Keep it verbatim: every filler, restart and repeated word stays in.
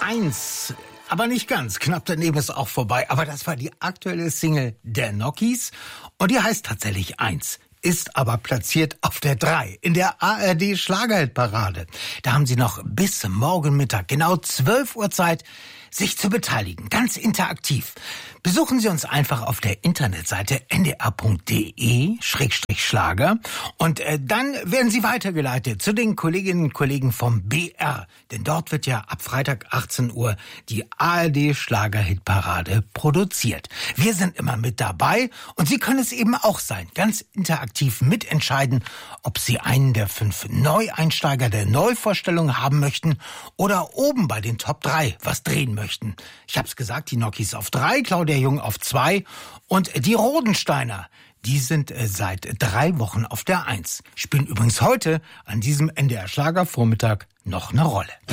eins. Aber nicht ganz, knapp daneben ist auch vorbei. Aber das war die aktuelle Single der Nokis und die heißt tatsächlich eins. Ist aber platziert auf der drei in der A R D Schlagerhitparade. Da haben Sie noch bis morgen Mittag, genau zwölf Uhr Zeit, sich zu beteiligen. Ganz interaktiv. Besuchen Sie uns einfach auf der Internetseite n d r punkt d e Schrägstrich Schlager und äh, dann werden Sie weitergeleitet zu den Kolleginnen und Kollegen vom B R. Denn dort wird ja ab Freitag achtzehn Uhr die A R D Schlagerhitparade produziert. Wir sind immer mit dabei und Sie können es eben auch sein. Ganz interaktiv mitentscheiden, ob Sie einen der fünf Neueinsteiger der Neuvorstellung haben möchten oder oben bei den Top drei was drehen möchten. Ich hab's gesagt, die Nokis auf drei, Claudia Jung auf zwei und die Rodensteiner, die sind seit drei Wochen auf der eins. Spielen übrigens heute an diesem N D R Schlagervormittag noch eine Rolle.